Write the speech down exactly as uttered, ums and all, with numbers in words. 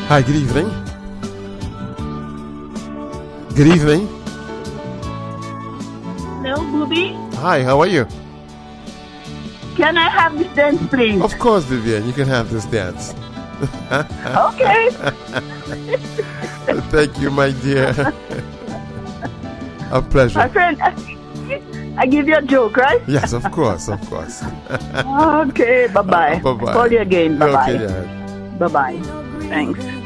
Hi, good evening. Good evening. Hello, Booby. Hi, how are you? Can I have this dance, please? Of course, Vivian, you can have this dance. Okay. Thank you, my dear. A pleasure. My friend, I give you a joke, right? Yes, of course, of course. Okay, bye-bye. Uh, bye-bye. Call you again. Bye-bye. Okay, yeah. Bye-bye. Thanks.